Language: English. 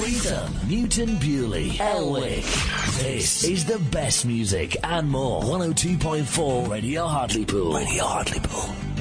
Streatham, Newton Bewley, Elwick. This is the best music and more. 102.4 Radio Hartlepool. Radio Hartlepool.